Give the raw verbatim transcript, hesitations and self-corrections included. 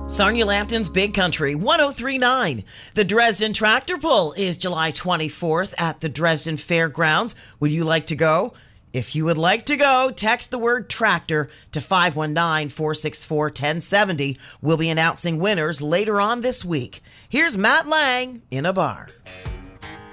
Sarnia Lambton's Big Country one oh three point nine. The Dresden Tractor Pull is July twenty-fourth at the Dresden Fairgrounds. Would you like to go? If you would like to go, text the word tractor to five one nine, four six four, one oh seven oh. We'll be announcing winners later on this week. Here's Matt Lang in a bar.